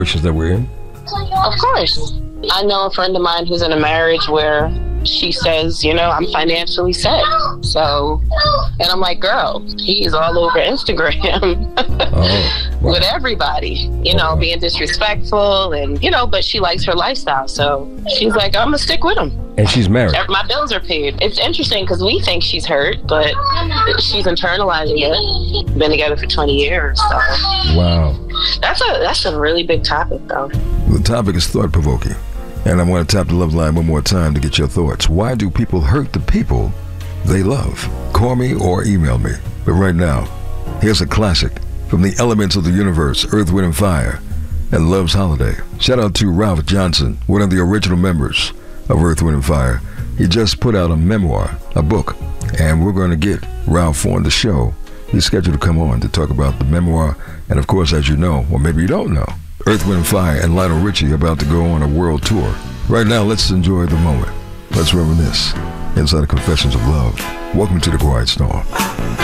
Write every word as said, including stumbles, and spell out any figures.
situations that we're in? Of course. I know a friend of mine who's in a marriage where she says, you know, I'm financially set. So, and I'm like, girl, he's all over Instagram oh, wow. with everybody, you oh, know, wow. being disrespectful and, you know, but she likes her lifestyle. So she's like, I'm going to stick with him. And she's married. My bills are paid. It's interesting because we think she's hurt, but she's internalizing it. Been together for twenty years. So. Wow. That's a, that's a really big topic, though. The topic is thought-provoking. And I want to tap the love line one more time to get your thoughts. Why do people hurt the people they love? Call me or email me. But right now, here's a classic from the elements of the universe, Earth, Wind, and Fire, and Love's Holiday. Shout out to Ralph Johnson, one of the original members of Earth, Wind, and Fire. He just put out a memoir, a book, and we're going to get Ralph on the show. He's scheduled to come on to talk about the memoir. And of course, as you know, or maybe you don't know, Earth, Wind, and Fire and Lionel Richie are about to go on a world tour. Right now, let's enjoy the moment. Let's reminisce inside the Confessions of Love. Welcome to the Quiet Storm.